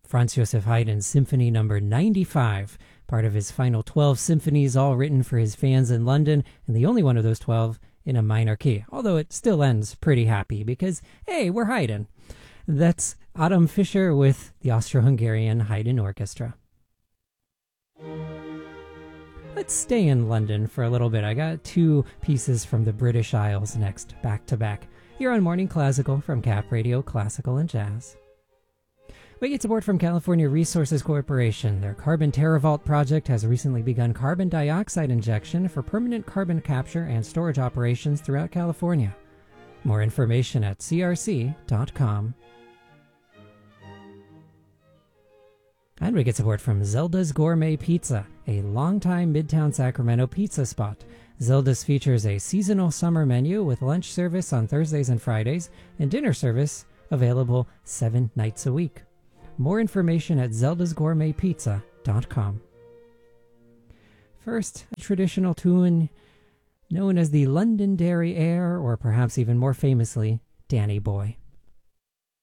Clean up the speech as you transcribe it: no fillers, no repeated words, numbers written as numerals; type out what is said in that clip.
Franz Joseph Haydn's Symphony Number 95, part of his final 12 symphonies, all written for his fans in London, and the only one of those 12 in a minor key, although it still ends pretty happy because, hey, we're Haydn. That's Adam Fischer with the Austro-Hungarian Haydn Orchestra. Let's stay in London for a little bit. I got two pieces from the British Isles next, back to back, here on Morning Classical from Cap Radio Classical and Jazz. We get support from California Resources Corporation. Their Carbon TerraVault project has recently begun carbon dioxide injection for permanent carbon capture and storage operations throughout California. More information at crc.com. And we get support from Zelda's Gourmet Pizza, a longtime Midtown Sacramento pizza spot. Zelda's features a seasonal summer menu with lunch service on Thursdays and Fridays and dinner service available 7 nights a week. More information at zeldasgourmetpizza.com. First, a traditional tune known as the Londonderry Air, or perhaps even more famously, Danny Boy.